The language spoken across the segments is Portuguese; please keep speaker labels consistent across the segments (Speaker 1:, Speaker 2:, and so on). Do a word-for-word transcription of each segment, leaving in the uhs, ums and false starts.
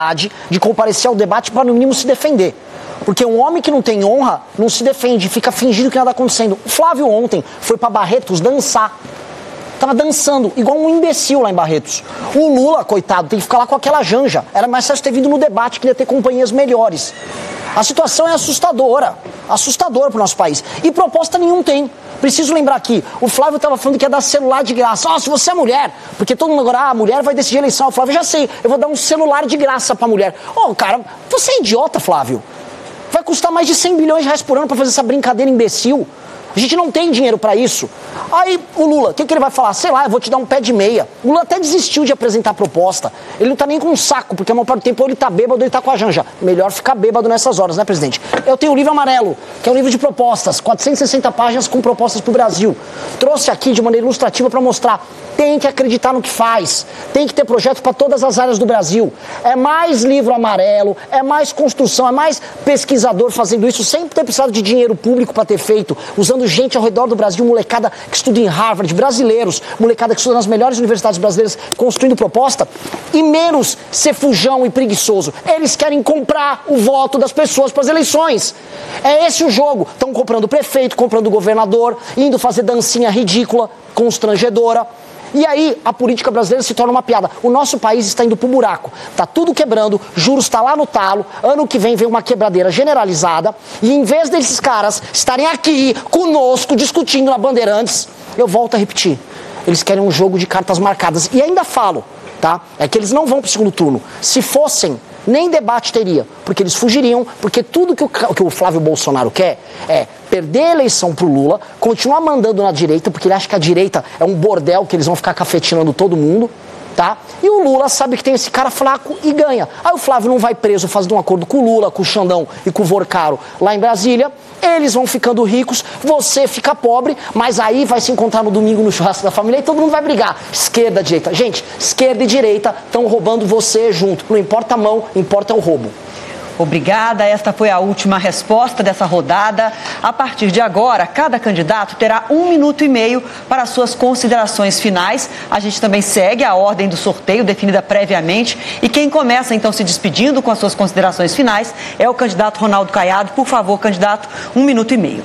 Speaker 1: de comparecer ao debate para no mínimo se defender. Porque um homem que não tem honra não se defende, fica fingindo que nada está acontecendo. O Flávio ontem foi para Barretos dançar. Tava dançando, igual um imbecil lá em Barretos. O Lula, coitado, tem que ficar lá com aquela janja. Era mais fácil ter vindo no debate, queria ter companhias melhores. A situação é assustadora. Assustadora para o nosso país. E proposta nenhum tem. Preciso lembrar aqui, o Flávio estava falando que ia dar celular de graça. Ó, oh, se você é mulher, porque todo mundo agora, ah, a mulher vai decidir a eleição. O Flávio, já sei, eu vou dar um celular de graça pra mulher. Ô, oh, cara, você é idiota, Flávio. Vai custar mais de cem bilhões de reais por ano pra fazer essa brincadeira imbecil. A gente não tem dinheiro pra isso. Aí o Lula, o que, que ele vai falar? Sei lá, eu vou te dar um pé de meia. O Lula até desistiu de apresentar a proposta. Ele não tá nem com um saco, porque a maior parte do tempo ou ele tá bêbado ou ele tá com a janja. Melhor ficar bêbado nessas horas, né, presidente? Eu tenho o livro amarelo, que é um livro de propostas, quatrocentas e sessenta páginas com propostas pro Brasil. Trouxe aqui de maneira ilustrativa pra mostrar. Tem que acreditar no que faz. Tem que ter projeto para todas as áreas do Brasil. É mais livro amarelo, é mais construção, é mais pesquisador fazendo isso, sem ter precisado de dinheiro público para ter feito, usando gente ao redor do Brasil, molecada que estuda em Harvard, brasileiros, molecada que estuda nas melhores universidades brasileiras, construindo proposta, e menos ser fujão e preguiçoso. Eles querem comprar o voto das pessoas para as eleições. É esse o jogo. Estão comprando o prefeito, comprando o governador, indo fazer dancinha ridícula, constrangedora. E aí a política brasileira se torna uma piada. O nosso país está indo pro buraco. Tá tudo quebrando, juros está lá no talo. Ano que vem vem uma quebradeira generalizada. E em vez desses caras estarem aqui conosco discutindo na Bandeirantes, eu volto a repetir. Eles querem um jogo de cartas marcadas. E ainda falo, tá? É que eles não vão pro segundo turno. Se fossem, nem debate teria, porque eles fugiriam, porque tudo que o, que o Flávio Bolsonaro quer é perder a eleição pro Lula, continuar mandando na direita, porque ele acha que a direita é um bordel, que eles vão ficar cafetinando todo mundo, tá? E o Lula sabe que tem esse cara fraco e ganha. Aí o Flávio não vai preso fazendo um acordo com o Lula, com o Xandão e com o Vorcaro lá em Brasília, eles vão ficando ricos, você fica pobre, mas aí vai se encontrar no domingo no churrasco da família e todo mundo vai brigar. Esquerda, direita. Gente, esquerda e direita estão roubando você junto. Não importa a mão, importa o roubo.
Speaker 2: Obrigada, esta foi a última resposta dessa rodada. A partir de agora, cada candidato terá um minuto e meio para suas considerações finais. A gente também segue a ordem do sorteio definida previamente. E quem começa, então, se despedindo com as suas considerações finais é o candidato Ronaldo Caiado. Por favor, candidato, um minuto e meio.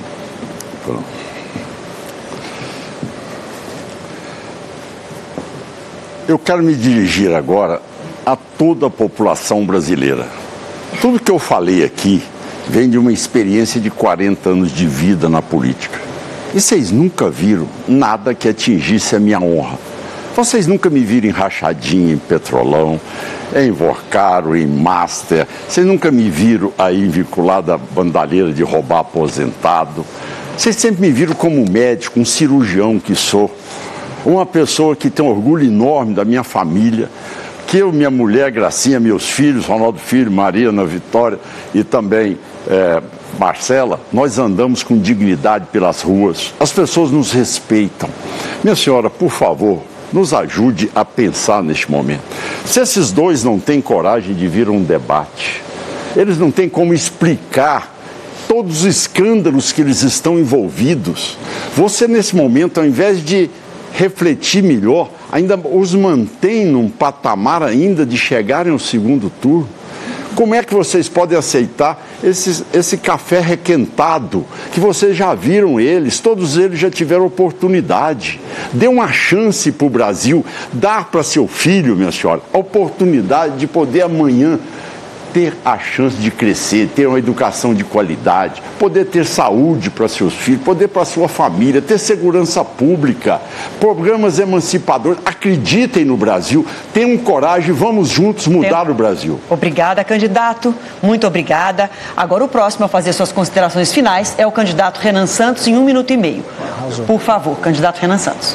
Speaker 3: Eu quero me dirigir agora a toda a população brasileira. Tudo que eu falei aqui vem de uma experiência de quarenta anos de vida na política. E vocês nunca viram nada que atingisse a minha honra. Vocês nunca me viram em rachadinha, em Petrolão, em Vorcaro, em Master. Vocês nunca me viram aí vinculado à bandalheira de roubar aposentado. Vocês sempre me viram como médico, um cirurgião que sou. Uma pessoa que tem um orgulho enorme da minha família. Que eu, minha mulher, Gracinha, meus filhos, Ronaldo Filho, Mariana, Vitória e também é, Marcela, nós andamos com dignidade pelas ruas. As pessoas nos respeitam. Minha senhora, por favor, nos ajude a pensar neste momento. Se esses dois não têm coragem de vir a um debate, eles não têm como explicar todos os escândalos que eles estão envolvidos. Você, nesse momento, ao invés de refletir melhor, ainda os mantém num patamar ainda de chegarem ao segundo turno. Como é que vocês podem aceitar esse, esse café requentado, que vocês já viram eles, todos eles já tiveram oportunidade. Dê uma chance para o Brasil, dar para seu filho, minha senhora, a oportunidade de poder amanhã ter a chance de crescer, ter uma educação de qualidade, poder ter saúde para seus filhos, poder para sua família, ter segurança pública, programas emancipadores. Acreditem no Brasil, tenham coragem, vamos juntos mudar Tem... o Brasil.
Speaker 2: Obrigada, candidato. Muito obrigada. Agora o próximo a fazer suas considerações finais é o candidato Renan Santos, em um minuto e meio. Por favor, candidato Renan Santos.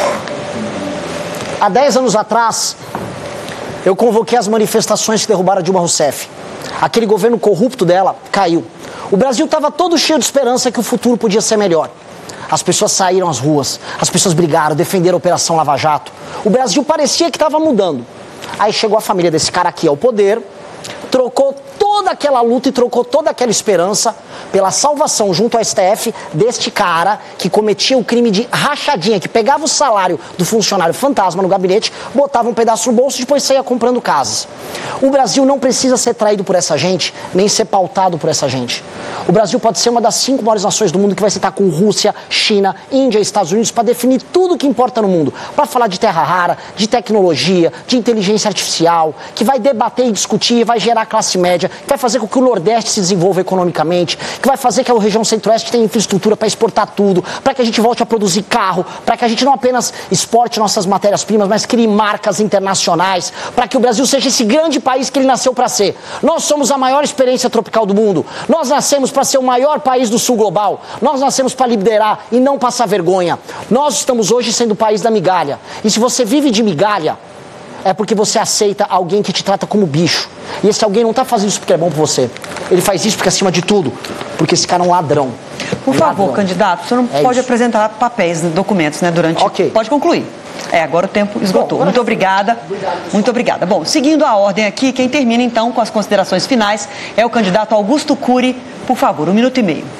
Speaker 1: Há dez anos atrás, eu convoquei as manifestações que derrubaram a Dilma Rousseff. Aquele governo corrupto dela caiu. O Brasil estava todo cheio de esperança que o futuro podia ser melhor. As pessoas saíram às ruas, as pessoas brigaram, defenderam a Operação Lava Jato. O Brasil parecia que estava mudando. Aí chegou a família desse cara aqui ao poder, trocou todo toda aquela luta e trocou toda aquela esperança pela salvação junto ao S T F deste cara que cometia o crime de rachadinha, que pegava o salário do funcionário fantasma no gabinete, botava um pedaço no bolso e depois saía comprando casas. O Brasil não precisa ser traído por essa gente, nem ser pautado por essa gente. O Brasil pode ser uma das cinco maiores nações do mundo que vai sentar com Rússia, China, Índia e Estados Unidos para definir tudo o que importa no mundo, para falar de terra rara, de tecnologia, de inteligência artificial, que vai debater e discutir, vai gerar classe média, que vai fazer com que o Nordeste se desenvolva economicamente, que vai fazer que a região Centro-Oeste tenha infraestrutura para exportar tudo, para que a gente volte a produzir carro, para que a gente não apenas exporte nossas matérias-primas, mas crie marcas internacionais, para que o Brasil seja esse grande país que ele nasceu para ser. Nós somos a maior experiência tropical do mundo. Nós nascemos para ser o maior país do sul global. Nós nascemos para liderar e não passar vergonha. Nós estamos hoje sendo o país da migalha. E se você vive de migalha, é porque você aceita alguém que te trata como bicho. E esse alguém não está fazendo isso porque é bom para você. Ele faz isso porque, acima de tudo, porque esse cara é um ladrão.
Speaker 2: Por favor, candidato, o senhor não é pode isso. apresentar papéis, documentos, né, durante...
Speaker 1: Ok.
Speaker 2: Pode concluir. É, agora o tempo esgotou. Bom, muito obrigada. Muito obrigada. Bom, seguindo a ordem aqui, quem termina então com as considerações finais é o candidato Augusto Cury. Por favor, um minuto e meio.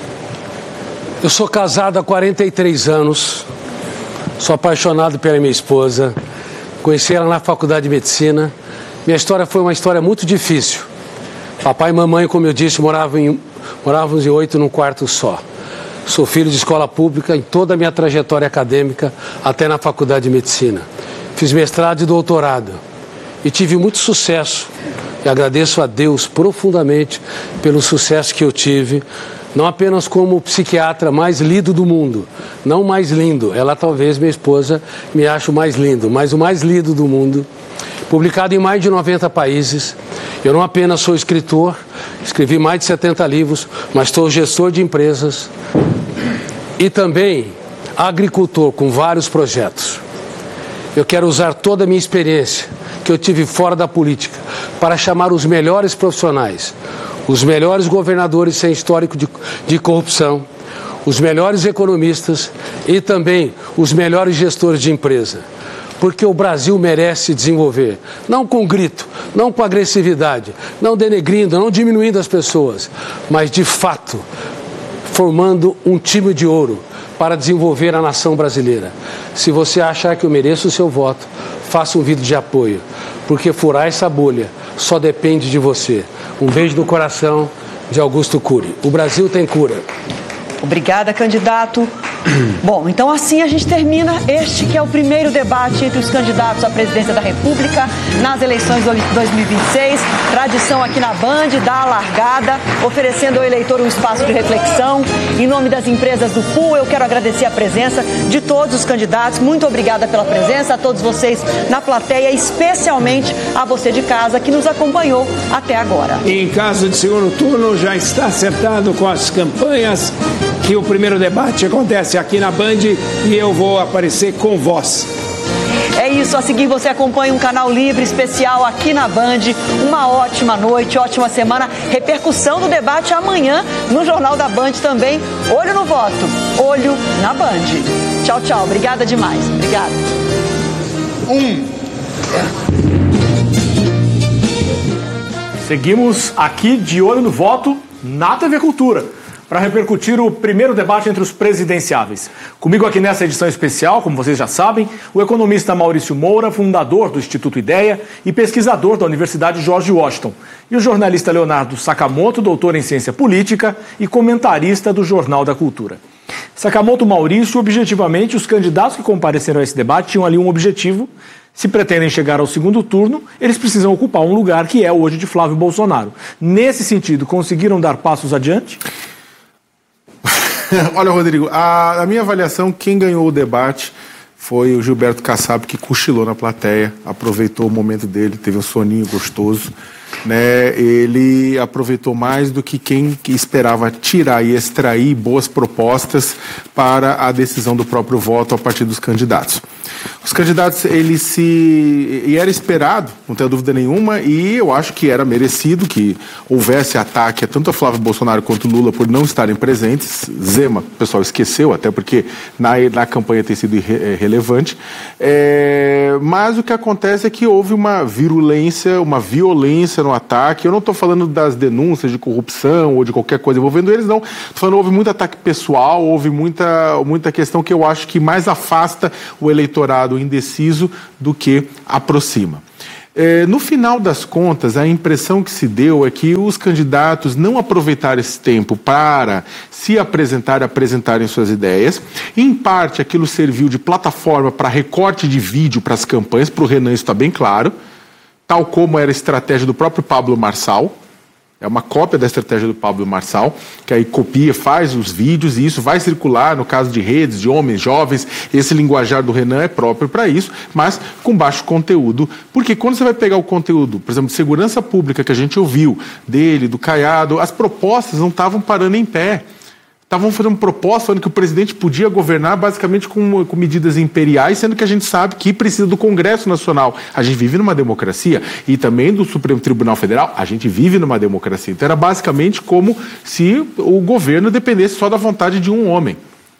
Speaker 4: Eu sou casado há quarenta e três anos, sou apaixonado pela minha esposa, conheci ela na faculdade de medicina. Minha história foi uma história muito difícil. Papai e mamãe, como eu disse, moravam em, morávamos em oito num quarto só. Sou filho de escola pública em toda a minha trajetória acadêmica, até na faculdade de medicina. Fiz mestrado e doutorado e tive muito sucesso. E agradeço a Deus profundamente pelo sucesso que eu tive, não apenas como o psiquiatra mais lido do mundo, não mais lindo, ela talvez, minha esposa, me ache o mais lindo, mas o mais lido do mundo, publicado em mais de noventa países. Eu não apenas sou escritor, escrevi mais de setenta livros, mas sou gestor de empresas e também agricultor com vários projetos. Eu quero usar toda a minha experiência que eu tive fora da política para chamar os melhores profissionais, os melhores governadores sem histórico de, de corrupção, os melhores economistas e também os melhores gestores de empresa. Porque o Brasil merece desenvolver, não com grito, não com agressividade, não denegrindo, não diminuindo as pessoas, mas de fato formando um time de ouro para desenvolver a nação brasileira. Se você achar que eu mereço o seu voto, faça um vídeo de apoio, porque furar essa bolha só depende de você. Um beijo no coração de Augusto Cury. O Brasil tem cura.
Speaker 2: Obrigada, candidato. Bom, então assim a gente termina este que é o primeiro debate entre os candidatos à presidência da República nas eleições de dois mil e vinte e seis. Tradição aqui na Band, da largada, oferecendo ao eleitor um espaço de reflexão. Em nome das empresas do Pool, eu quero agradecer a presença de todos os candidatos. Muito obrigada pela presença, a todos vocês na plateia, especialmente a você de casa que nos acompanhou até agora.
Speaker 5: Em caso de segundo turno, já está acertado com as campanhas que o primeiro debate acontece aqui na Band e eu vou aparecer com voz.
Speaker 2: É isso, a seguir você acompanha um canal livre especial aqui na Band. Uma ótima noite, ótima semana. Repercussão do debate amanhã no Jornal da Band também. Olho no voto, olho na Band. Tchau, tchau. Obrigada demais. Obrigada.
Speaker 6: Um. Seguimos aqui de olho no voto na T V Cultura, para repercutir o primeiro debate entre os presidenciáveis. Comigo aqui nessa edição especial, como vocês já sabem, o economista Maurício Moura, fundador do Instituto Ideia e pesquisador da Universidade George Washington, e o jornalista Leonardo Sakamoto, doutor em ciência política e comentarista do Jornal da Cultura. Sakamoto, Maurício, objetivamente, os candidatos que compareceram a esse debate tinham ali um objetivo. Se pretendem chegar ao segundo turno, eles precisam ocupar um lugar que é hoje de Flávio Bolsonaro. Nesse sentido, conseguiram dar passos adiante?
Speaker 7: Olha, Rodrigo, a, a minha avaliação, quem ganhou o debate foi o Gilberto Kassab, que cochilou na plateia, aproveitou o momento dele, teve um soninho gostoso, né? Ele aproveitou mais do que quem que esperava tirar e extrair boas propostas para a decisão do próprio voto a partir dos candidatos. Os candidatos, eles se... E era esperado, não tenho dúvida nenhuma, e eu acho que era merecido que houvesse ataque a tanto a Flávio Bolsonaro quanto Lula por não estarem presentes. Zema, o pessoal esqueceu, até porque na, na campanha tem sido irrelevante. É... Mas o que acontece é que houve uma virulência, uma violência no ataque. Eu não estou falando das denúncias de corrupção ou de qualquer coisa envolvendo eles, não. Estou falando houve muito ataque pessoal, houve muita, muita questão que eu acho que mais afasta o eleitorado indeciso do que aproxima. É, no final das contas, a impressão que se deu é que os candidatos não aproveitaram esse tempo para se apresentar e apresentarem suas ideias. Em parte, aquilo serviu de plataforma para recorte de vídeo para as campanhas. Para o Renan isso está bem claro, tal como era a estratégia do próprio Pablo Marçal. É uma cópia da estratégia do Pablo Marçal, que aí copia, faz os vídeos e isso vai circular no caso de redes, de homens, jovens. Esse linguajar do Renan é próprio para isso, mas com baixo conteúdo. Porque quando você vai pegar o conteúdo, por exemplo, de segurança pública que a gente ouviu, dele, do Caiado, as propostas não estavam parando em pé. Estavam fazendo proposta falando que o presidente podia governar basicamente com, com medidas imperiais, sendo que a gente sabe que precisa do Congresso Nacional. A gente vive numa democracia e também do Supremo Tribunal Federal, a gente vive numa democracia. Então era basicamente como se o governo dependesse só da vontade de um homem.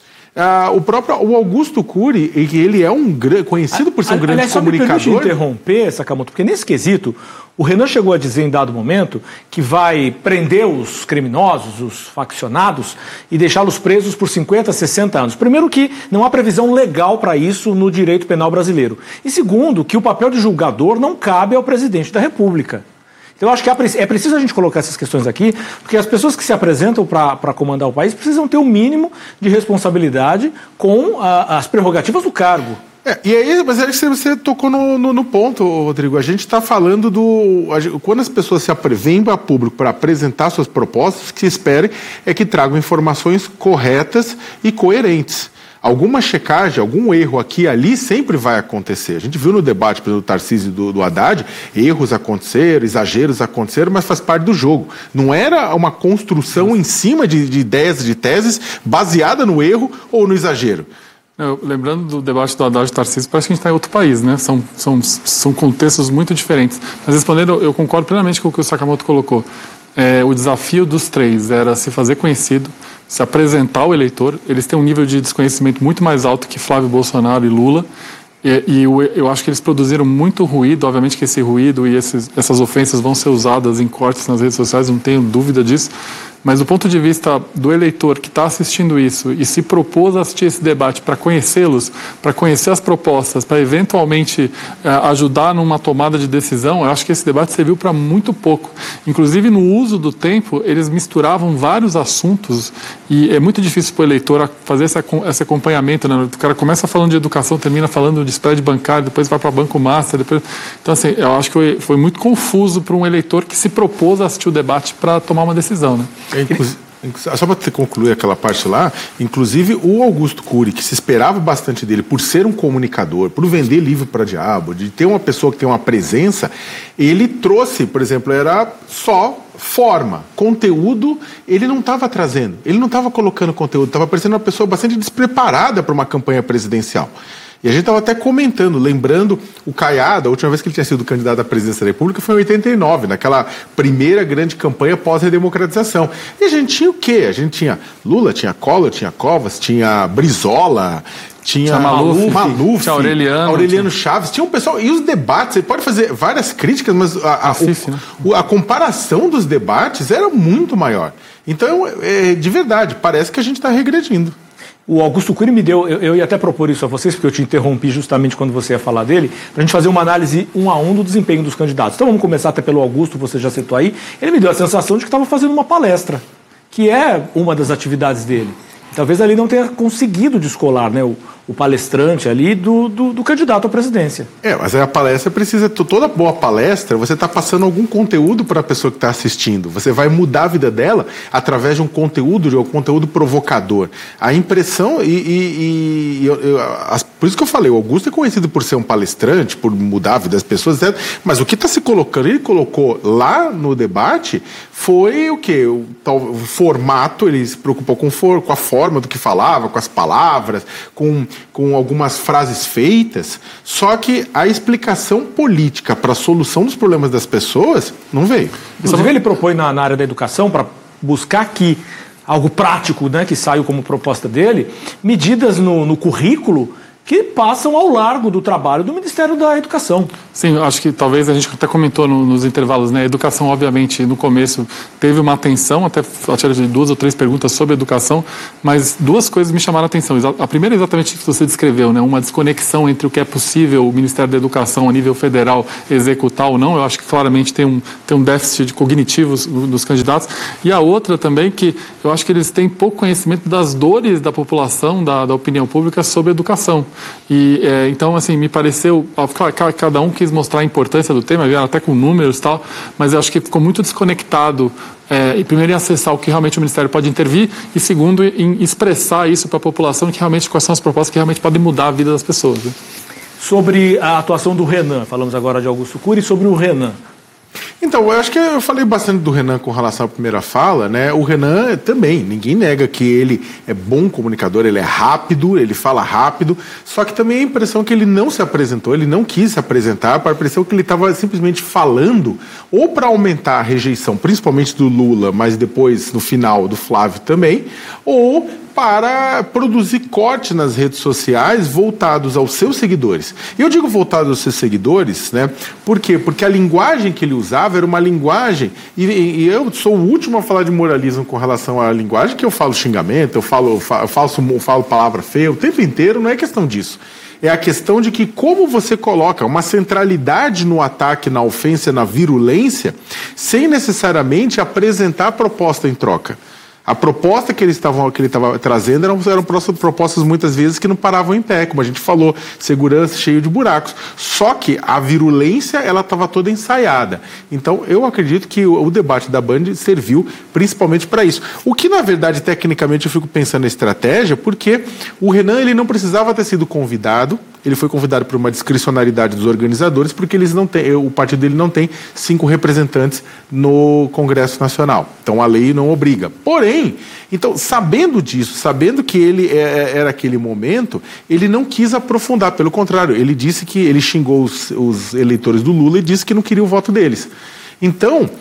Speaker 7: Ah, o próprio o Augusto Cury, ele é um conhecido por ser um a, grande aliás, comunicador.
Speaker 6: Só me permite interromper, Sakamoto, porque nesse quesito o Renan chegou a dizer em dado momento que vai prender os criminosos, os faccionados, e deixá-los presos por cinquenta, sessenta anos. Primeiro que não há previsão legal para isso no direito penal brasileiro. E segundo, que o papel de julgador não cabe ao presidente da República. Então, eu acho que é preciso a gente colocar essas questões aqui, porque as pessoas que se apresentam para comandar o país precisam ter o um mínimo de responsabilidade com a, as prerrogativas do cargo.
Speaker 7: É, e aí, mas aí você tocou no, no, no ponto, Rodrigo. A gente está falando do... Quando as pessoas se vêm para público para apresentar suas propostas, o que se espera é que tragam informações corretas e coerentes. Alguma checagem, algum erro aqui e ali sempre vai acontecer. A gente viu no debate do Tarcísio e do, do Haddad, erros aconteceram, exageros aconteceram, mas faz parte do jogo. Não era uma construção em cima de, de ideias, de teses, baseada no erro ou no exagero.
Speaker 8: Eu, lembrando do debate do Haddad e Tarcísio, parece que a gente está em outro país, né? São, são, são contextos muito diferentes. Mas respondendo, eu concordo plenamente com o que o Sakamoto colocou. É, o desafio dos três era se fazer conhecido, se apresentar ao eleitor. Eles têm um nível de desconhecimento muito mais alto que Flávio Bolsonaro e Lula. E, e eu, eu acho que eles produziram muito ruído. Obviamente que esse ruído e esses, essas ofensas vão ser usadas em cortes nas redes sociais, não tenho dúvida disso. Mas do ponto de vista do eleitor que está assistindo isso e se propôs a assistir esse debate para conhecê-los, para conhecer as propostas, para eventualmente eh, ajudar numa tomada de decisão, eu acho que esse debate serviu para muito pouco. Inclusive, no uso do tempo, eles misturavam vários assuntos e é muito difícil para o eleitor fazer esse, esse acompanhamento, né? O cara começa falando de educação, termina falando de spread bancário, depois vai para Banco Master. Depois... Então, assim, eu acho que foi, foi muito confuso para um eleitor que se propôs a assistir o debate para tomar uma decisão, né?
Speaker 7: Inclusive, só para concluir aquela parte lá, inclusive o Augusto Cury, que se esperava bastante dele por ser um comunicador, por vender livro para diabo, de ter uma pessoa que tem uma presença, ele trouxe, por exemplo, era só forma, conteúdo, ele não estava trazendo, ele não estava colocando conteúdo, estava parecendo uma pessoa bastante despreparada para uma campanha presidencial. E a gente estava até comentando, lembrando o Caiado, a última vez que ele tinha sido candidato à presidência da República foi em oitenta e nove, naquela primeira grande campanha pós-redemocratização. E a gente tinha o quê? A gente tinha Lula, tinha Collor, tinha Covas, tinha Brizola, tinha,
Speaker 8: tinha Maluf,
Speaker 7: Maluf
Speaker 8: tinha Aureliano,
Speaker 7: Aureliano
Speaker 8: tinha...
Speaker 7: Chaves, tinha um pessoal. E os debates, você pode fazer várias críticas, mas a, a,
Speaker 8: Cif, né?
Speaker 7: o, a comparação dos debates era muito maior. Então, é, de verdade, parece que a gente está regredindo.
Speaker 6: O Augusto Cury me deu, eu, eu ia até propor isso a vocês, porque eu te interrompi justamente quando você ia falar dele, para a gente fazer uma análise um a um do desempenho dos candidatos. Então vamos começar até pelo Augusto, você já citou aí. Ele me deu a sensação de que estava fazendo uma palestra, que é uma das atividades dele. Talvez ali não tenha conseguido descolar, né, o, o palestrante ali do, do, do candidato à presidência.
Speaker 7: É, mas a palestra precisa, toda boa palestra, você está passando algum conteúdo para a pessoa que está assistindo. Você vai mudar a vida dela através de um conteúdo, de um conteúdo provocador. A impressão, e, e, e eu, eu, as, por isso que eu falei, o Augusto é conhecido por ser um palestrante, por mudar a vida das pessoas, etcétera. Mas o que está se colocando, ele colocou lá no debate, foi o quê? O, tal, o formato, ele se preocupou com, for, com a forma forma do que falava, com as palavras, com, com algumas frases feitas, só que a explicação política para a solução dos problemas das pessoas não veio.
Speaker 6: Inclusive, ele propõe na, na área da educação, para buscar aqui algo prático, né, que saiu como proposta dele, medidas no, no currículo que passam ao largo do trabalho do Ministério da Educação.
Speaker 8: Sim, acho que talvez a gente até comentou no, nos intervalos, né? A educação, obviamente, no começo teve uma atenção, até a tira de duas ou três perguntas sobre educação, mas duas coisas me chamaram a atenção. A primeira é exatamente o que você descreveu, né? Uma desconexão entre o que é possível o Ministério da Educação a nível federal executar ou não. Eu acho que claramente tem um, tem um déficit cognitivo dos candidatos. E a outra também, que eu acho que eles têm pouco conhecimento das dores da população, da, da opinião pública sobre educação. E é, então, assim, me pareceu, cada um quis mostrar a importância do tema, até com números e tal, mas eu acho que ficou muito desconectado, é, e primeiro em acessar o que realmente o Ministério pode intervir, e segundo em expressar isso para a população, que realmente quais são as propostas que realmente podem mudar a vida das pessoas. Né?
Speaker 6: Sobre a atuação do Renan, falamos agora de Augusto Cury, sobre o Renan.
Speaker 7: Então, eu acho que eu falei bastante do Renan com relação à primeira fala, né? O Renan também, ninguém nega que ele é bom comunicador, ele é rápido, ele fala rápido, só que também a impressão que ele não se apresentou, ele não quis se apresentar, para a impressão que ele estava simplesmente falando, ou para aumentar a rejeição, principalmente do Lula, mas depois, no final, do Flávio também, ou para produzir corte nas redes sociais voltados aos seus seguidores. E eu digo voltados aos seus seguidores, né? Por quê? Porque a linguagem que ele usava era uma linguagem, e, e eu sou o último a falar de moralismo com relação à linguagem, que eu falo xingamento, eu falo, eu falo, eu falo palavra feia o tempo inteiro, não é questão disso. É a questão de que como você coloca uma centralidade no ataque, na ofensa, na virulência, sem necessariamente apresentar a proposta em troca. A proposta que ele estava que ele estava trazendo eram, eram propostas muitas vezes que não paravam em pé, como a gente falou, segurança cheio de buracos. Só que a virulência ela estava toda ensaiada. Então eu acredito que o, o debate da Band serviu principalmente para isso. O que na verdade tecnicamente eu fico pensando na estratégia, porque o Renan ele não precisava ter sido convidado. Ele foi convidado por uma discricionariedade dos organizadores, porque eles não têm, o partido dele não tem cinco representantes no Congresso Nacional. Então a lei não obriga. Porém, então, sabendo disso, sabendo que ele é, era aquele momento, ele não quis aprofundar. Pelo contrário, ele disse que ele xingou os, os eleitores do Lula e disse que não queria o voto deles. Então,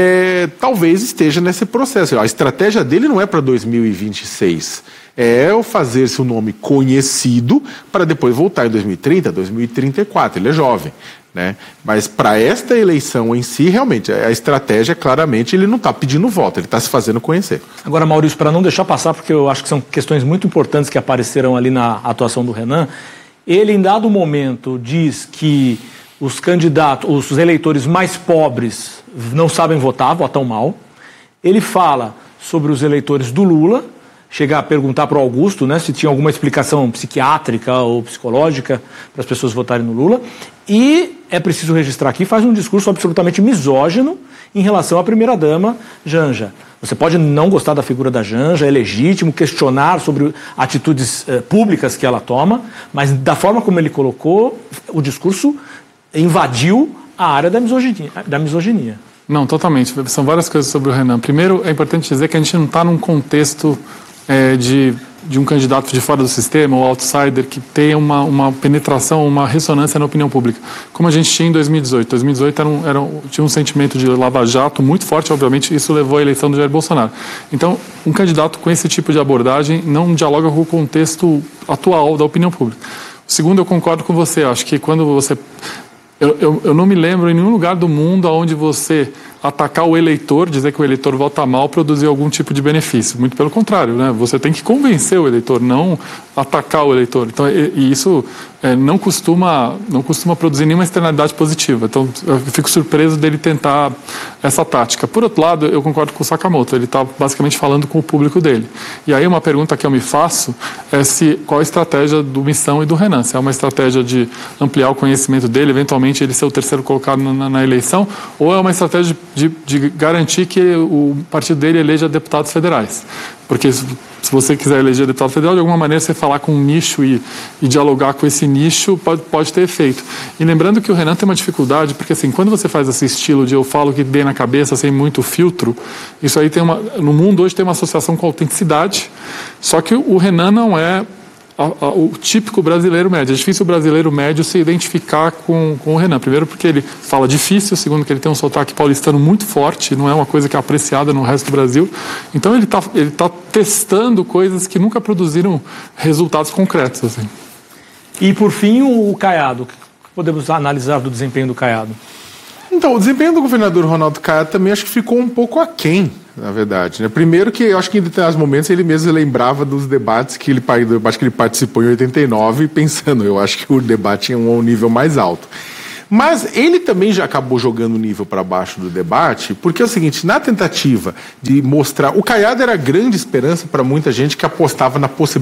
Speaker 7: é, talvez esteja nesse processo. A estratégia dele não é para dois mil e vinte e seis. É o fazer seu nome conhecido para depois voltar em dois mil e trinta, dois mil e trinta e quatro. Ele é jovem, né? Mas para esta eleição em si, realmente, a estratégia, claramente, ele não está pedindo voto, ele está se fazendo conhecer.
Speaker 6: Agora, Maurício, para não deixar passar, porque eu acho que são questões muito importantes que apareceram ali na atuação do Renan, ele, em dado momento, diz que os candidatos, os eleitores mais pobres não sabem votar, votam mal. Ele fala sobre os eleitores do Lula, chega a perguntar para o Augusto, né, se tinha alguma explicação psiquiátrica ou psicológica para as pessoas votarem no Lula. E é preciso registrar aqui, faz um discurso absolutamente misógino em relação à primeira-dama Janja. Você pode não gostar da figura da Janja, é legítimo questionar sobre atitudes eh, públicas que ela toma, mas da forma como ele colocou, o discurso invadiu a área da misoginia. Da misoginia.
Speaker 8: Não, totalmente. São várias coisas sobre o Renan. Primeiro, é importante dizer que a gente não está num contexto é, de, de um candidato de fora do sistema, ou outsider, que tenha uma, uma penetração, uma ressonância na opinião pública. Como a gente tinha em dois mil e dezoito. dois mil e dezoito era um, era um, tinha um sentimento de lava-jato muito forte, obviamente, isso levou à eleição do Jair Bolsonaro. Então, um candidato com esse tipo de abordagem não dialoga com o contexto atual da opinião pública. Segundo, eu concordo com você. Acho que quando você... Eu, eu, eu não me lembro em nenhum lugar do mundo onde você atacar o eleitor, dizer que o eleitor vota mal, produzir algum tipo de benefício. Muito pelo contrário, né? Você tem que convencer o eleitor, não atacar o eleitor. Então, e, e isso é, não, costuma, não costuma produzir nenhuma externalidade positiva. Então, eu fico surpreso dele tentar essa tática. Por outro lado, eu concordo com o Sakamoto. Ele está basicamente falando com o público dele. E aí uma pergunta que eu me faço é se, qual a estratégia do Missão e do Renan. Se é uma estratégia de ampliar o conhecimento dele, eventualmente ele ser o terceiro colocado na, na eleição, ou é uma estratégia de De, de garantir que o partido dele eleja deputados federais. Porque se você quiser eleger deputado federal, de alguma maneira você falar com um nicho e, e dialogar com esse nicho pode, pode ter efeito. E lembrando que o Renan tem uma dificuldade, porque assim, quando você faz esse estilo de eu falo que bem na cabeça, sem muito filtro, isso aí tem uma, no mundo hoje tem uma associação com autenticidade, só que o Renan não é a, a, o típico brasileiro médio. É difícil o brasileiro médio se identificar com, com o Renan. Primeiro porque ele fala difícil, segundo que ele tem um sotaque paulistano muito forte, não é uma coisa que é apreciada no resto do Brasil. Então ele está ele tá testando coisas que nunca produziram resultados concretos. Assim.
Speaker 6: E por fim, o Caiado. O que podemos analisar do desempenho do Caiado?
Speaker 7: Então, o desempenho do governador Ronaldo Caiado também acho que ficou um pouco aquém, na verdade. Né? Primeiro que eu acho que em determinados momentos ele mesmo lembrava dos debates que ele, do debate que ele participou em oitenta e nove, pensando, eu acho que o debate é um nível mais alto. Mas ele também já acabou jogando o nível para baixo do debate, porque é o seguinte, na tentativa de mostrar... O Caiado era a grande esperança para muita gente que apostava na possibilidade